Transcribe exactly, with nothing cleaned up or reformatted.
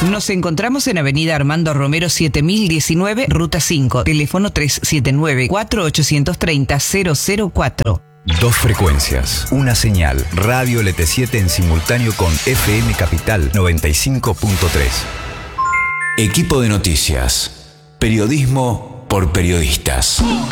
Nos encontramos en Avenida Armando Romero siete mil diecinueve, Ruta cinco, teléfono tres siete nueve, cuatro ocho tres cero, cero cero cuatro. Dos frecuencias, una señal, Radio L T siete en simultáneo con F M Capital noventa y cinco punto tres. Equipo de noticias, periodismo por periodistas.